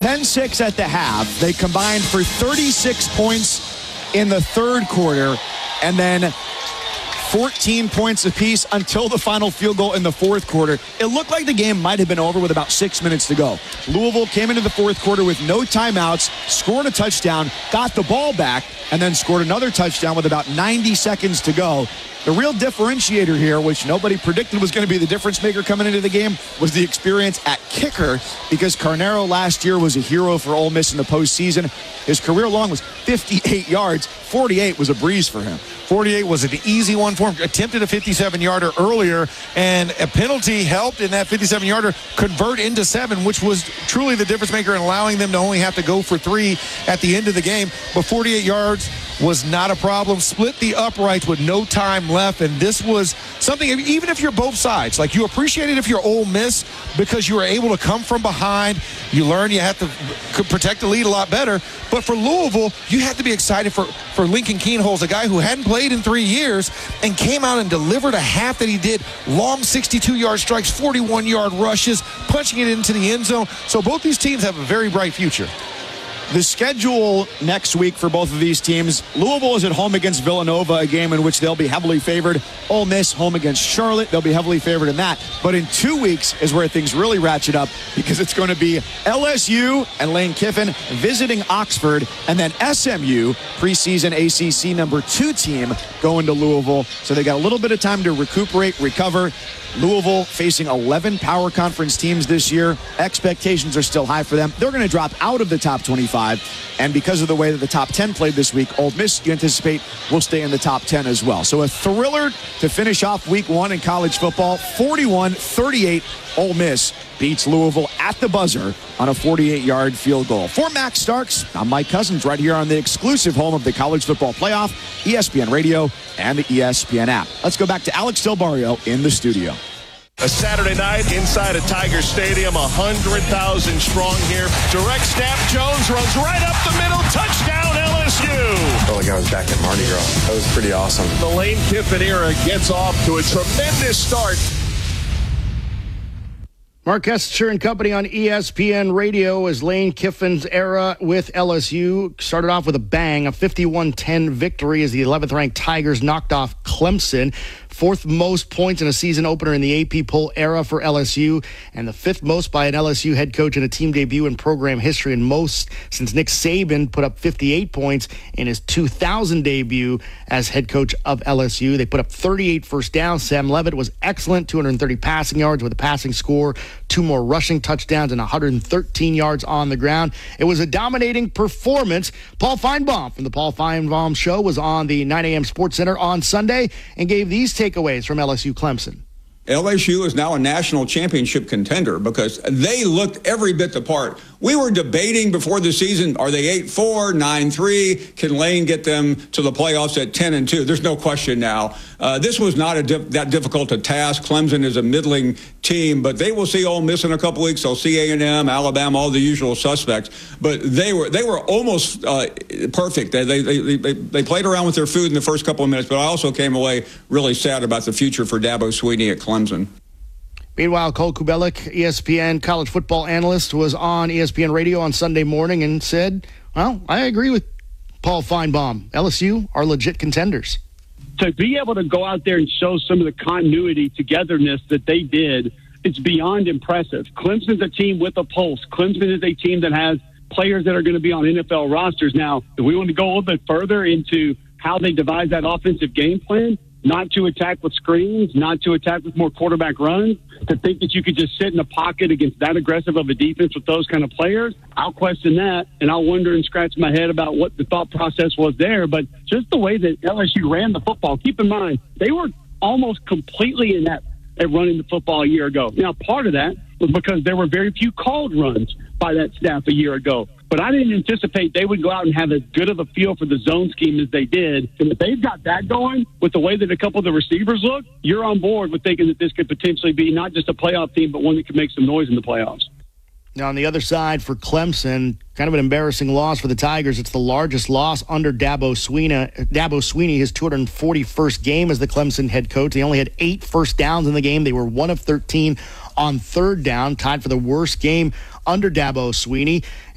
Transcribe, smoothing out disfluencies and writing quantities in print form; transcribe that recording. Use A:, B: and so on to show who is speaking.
A: 10-6 at the half. They combined for 36 points in the third quarter, and then 14 points apiece until the final field goal in the fourth quarter. It looked like the game might have been over with about 6 minutes to go. Louisville came into the fourth quarter with no timeouts, scored a touchdown, got the ball back, and then scored another touchdown with about 90 seconds to go. The real differentiator here, which nobody predicted was going to be the difference maker coming into the game, was the experience at kicker, because Carnero last year was a hero for Ole Miss in the postseason. His career long was 58 yards. 48 was a breeze for him.
B: 48 was an easy one for him. Attempted a 57-yarder earlier, and a penalty helped in that 57-yarder convert into 7, which was truly the difference maker in allowing them to only have to go for 3 at the end of the game. But 48 yards was not a problem. Split the uprights with no time left, and this was something, even if you're both sides, like, you appreciate it if you're Ole Miss because you were able to come from behind. You learn you have to protect the lead a lot better. But for Louisville, you had to be excited for Lincoln Kienholz, a guy who hadn't played in 3 years and came out and delivered a half that he did. Long 62-yard strikes, 41-yard rushes, punching it into the end zone. So both these teams have a very bright future.
A: The schedule next week for both of these teams: Louisville is at home against Villanova, a game in which they'll be heavily favored. Ole Miss home against Charlotte. They'll be heavily favored in that. But in 2 weeks is where things really ratchet up, because it's going to be LSU and Lane Kiffin visiting Oxford, and then SMU, preseason ACC number 2 team, going to Louisville. So they got a little bit of time to recuperate, recover. Louisville facing 11 power conference teams this year. Expectations are still high for them. They're going to drop out of the top 25. And because of the way that the top 10 played this week, Ole Miss, you anticipate, will stay in the top 10 as well. So a thriller to finish off week 1 in college football. 41-38, Ole Miss beats Louisville at the buzzer on a 48-yard field goal. For Max Starks, I'm Mike Cousins, right here on the exclusive home of the College Football Playoff, ESPN Radio and the ESPN app. Let's go back to Alex Del Barrio in the studio.
C: A Saturday night inside of Tiger Stadium, 100,000 strong here. Direct snap, Jones runs right up the middle, touchdown LSU.
D: I felt like I was back at Mardi Gras. That was pretty awesome.
C: The Lane Kiffin era gets off to a tremendous start.
E: Mark Kester and company on ESPN Radio as Lane Kiffin's era with LSU started off with a bang, a 51-10 victory as the 11th-ranked Tigers knocked off Clemson. 4th most points in a season opener in the AP poll era for LSU, and the 5th most by an LSU head coach in a team debut in program history, and most since Nick Saban put up 58 points in his 2000 debut as head coach of LSU. They put up 38 first downs. Sam Levitt was excellent, 230 passing yards with a passing score, 2 more rushing touchdowns, and 113 yards on the ground. It was a dominating performance. Paul Feinbaum from the Paul Feinbaum Show was on the 9 a.m. Sports Center on Sunday and gave these takeaways from LSU Clemson.
F: LSU is now a national championship contender because they looked every bit the part. We were debating before the season, are they 8-4, 9-3? Can Lane get them to the playoffs at 10-2? There's no question now. This was not that difficult a task. Clemson is a middling team, but they will see Ole Miss in a couple weeks. They'll see A&M, Alabama, all the usual suspects. But they were almost perfect. They played around with their food in the first couple of minutes, but I also came away really sad about the future for Dabo Swinney at Clemson.
E: Meanwhile, Cole Kubelik, ESPN college football analyst, was on ESPN Radio on Sunday morning and said, well, I agree with Paul Feinbaum. LSU are legit contenders.
G: To be able to go out there and show some of the continuity, togetherness that they did, it's beyond impressive. Clemson's a team with a pulse. Clemson is a team that has players that are going to be on NFL rosters. Now, if we want to go a little bit further into how they devise that offensive game plan, not to attack with screens, not to attack with more quarterback runs, to think that you could just sit in a pocket against that aggressive of a defense with those kind of players, I'll question that, and I'll wonder and scratch my head about what the thought process was there. But just the way that LSU ran the football, keep in mind, they were almost completely inept at running the football a year ago. Now, part of that was because there were very few called runs by that staff a year ago. But I didn't anticipate they would go out and have as good of a feel for the zone scheme as they did. And if they've got that going with the way that a couple of the receivers look, you're on board with thinking that this could potentially be not just a playoff team, but one that could make some noise in the playoffs.
E: Now, on the other side for Clemson, kind of an embarrassing loss for the Tigers. It's the largest loss under Dabo Swinney, his 241st game as the Clemson head coach. They only had 8 first downs in the game. They were 1 of 13 on third down, tied for the worst game under Dabo Swinney.